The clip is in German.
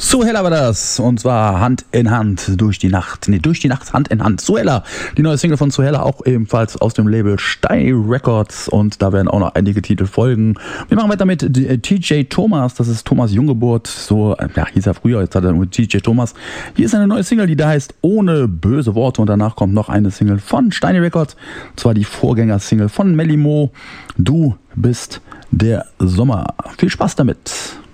Suella war das. Und zwar Hand in Hand durch die Nacht. Durch die Nacht Hand in Hand. Suella. Die neue Single von Suella, auch ebenfalls aus dem Label Steini Records. Und da werden auch noch einige Titel folgen. Wir machen weiter mit TJ Thomas. Das ist Thomas Junggeburt. So, ja, hieß er früher. Jetzt hat er nur TJ Thomas. Hier ist eine neue Single, die da heißt Ohne böse Worte. Und danach kommt noch eine Single von Steini Records. Und zwar die Vorgängersingle von Melly Mo. Du bist der Sommer. Viel Spaß damit.